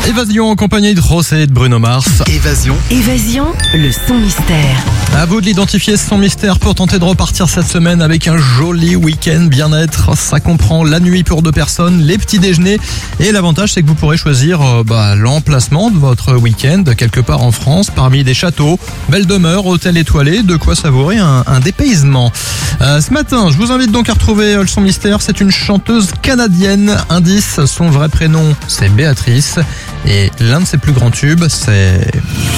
Évasion en compagnie de Rosé et de Bruno Mars. Évasion, le son mystère. À vous de l'identifier, ce son mystère pour tenter de repartir cette semaine avec un joli week-end bien-être. Ça comprend la nuit pour 2 personnes, les petits déjeuners et l'avantage c'est que vous pourrez choisir l'emplacement de votre week-end quelque part en France parmi des châteaux, belles demeures, hôtels étoilés, de quoi savourer un dépaysement. Ce matin, je vous invite donc à retrouver le son mystère. C'est une chanteuse canadienne. Indice, son vrai prénom c'est Béatrice et l'un de ses plus grands tubes c'est...